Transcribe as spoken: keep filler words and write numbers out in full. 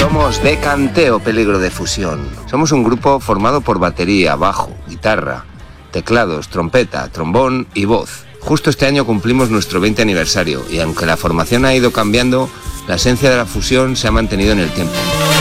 Somos Decanteo Peligro de Fusión. Somos un grupo formado por batería, bajo, guitarra, teclados, trompeta, trombón y voz. Justo este año cumplimos nuestro veinte aniversario y aunque la formación ha ido cambiando, la esencia de la fusión se ha mantenido en el tiempo.